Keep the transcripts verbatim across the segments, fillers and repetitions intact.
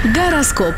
Гороскоп.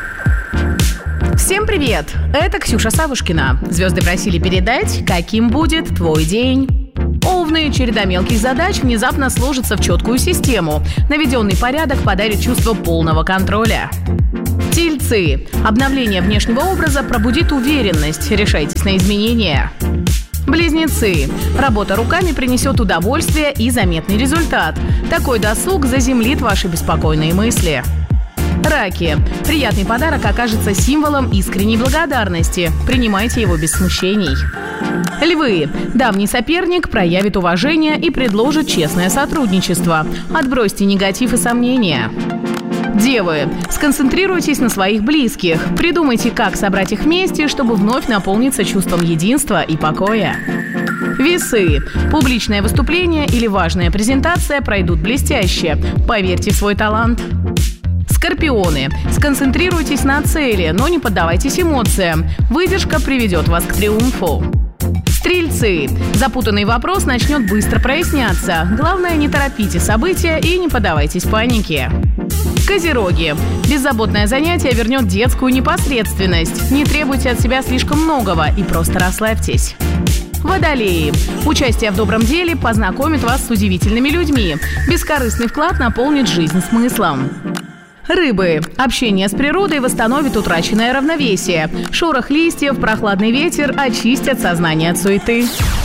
Всем привет! Это Ксюша Савушкина. Звезды просили передать, каким будет твой день. Овны, череда мелких задач внезапно сложится в четкую систему. Наведенный порядок подарит чувство полного контроля. Тельцы. Обновление внешнего образа пробудит уверенность. Решайтесь на изменения. Близнецы. Работа руками принесет удовольствие и заметный результат. Такой досуг заземлит ваши беспокойные мысли. Раки. Приятный подарок окажется символом искренней благодарности. Принимайте его без смущений. Львы. Давний соперник проявит уважение и предложит честное сотрудничество. Отбросьте негатив и сомнения. Девы. Сконцентрируйтесь на своих близких. Придумайте, как собрать их вместе, чтобы вновь наполниться чувством единства и покоя. Весы. Публичное выступление или важная презентация пройдут блестяще. Поверьте в свой талант. Скорпионы. Сконцентрируйтесь на цели, но не поддавайтесь эмоциям. Выдержка приведет вас к триумфу. Стрельцы. Запутанный вопрос начнет быстро проясняться. Главное, не торопите события и не поддавайтесь панике. Козероги. Беззаботное занятие вернет детскую непосредственность. Не требуйте от себя слишком многого и просто расслабьтесь. Водолеи. Участие в добром деле познакомит вас с удивительными людьми. Бескорыстный вклад наполнит жизнь смыслом. Рыбы. Общение с природой восстановит утраченное равновесие. Шорох листьев, прохладный ветер очистят сознание от суеты.